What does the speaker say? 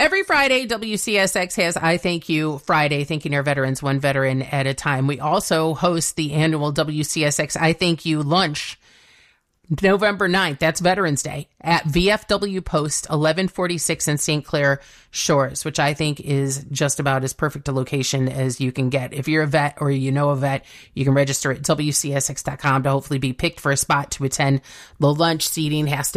Every Friday, WCSX has I Thank You Friday, thanking our veterans one veteran at a time. We also host the annual WCSX I Thank You lunch November 9th, that's Veterans Day, at VFW Post 1146 in St. Clair Shores, which I think is just about as perfect a location as you can get. If you're a vet or you know a vet, you can register at WCSX.com to hopefully be picked for a spot to attend. The lunch seating has to